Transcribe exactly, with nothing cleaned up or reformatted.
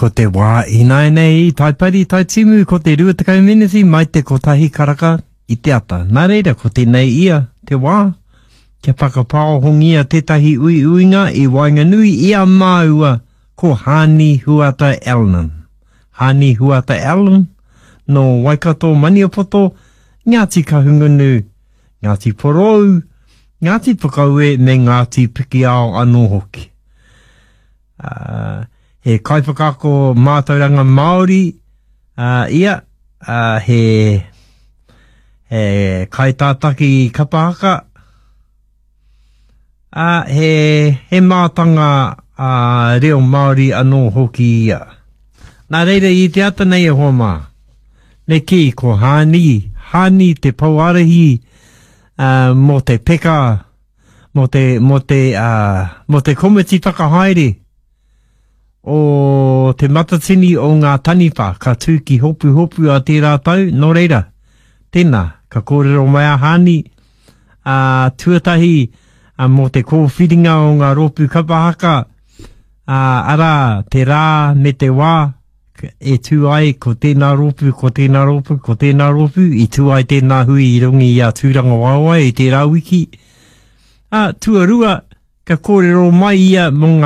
ko te wā ina nei, tai pari, tai timu, ko te ruatakau meneti, mai te kotahi karaka i te ata. Nā reira, ko te nei ia, te wā. Kia whakapao hongia tetahi ui uinga i Wainganui ia māua ko Hani Huata Allen. Hani Huata Allen no Waikato Maniapoto, Ngāti Kahungunu, Ngāti Porou, Ngāti Pakaue me Ngāti Pikiao anō hoki. Uh, he kaipakako mātauranga Māori, uh, ia, uh, he, he kaitātaki kapahaka, uh, he, he mātanga uh, reo Māori anō hoki ia. Nā reira i te ata nei e hoa mā. Ne ki ko Hani, Hani te pauarahi uh, mo te peka, mo te, mo te, uh, mo te komiti whakahaere. O te matatini o ngā tanipa, ka tūki hopu hopu a te rātau, no reira. Tēnā, ka kōrero mai a Hani, uh, tuatahi uh, mo te kōwhiringa o ngā ropu kapahaka, uh, ara te rā me te wā, e tū ai ko tēnā ropu, ko tēnā ropu, ko tēnā ropu, i tū ai tēnā hui i rungi i a tūranga wāwai i te rā wiki. Uh, tuarua, ka kōrero mai ia mo ngā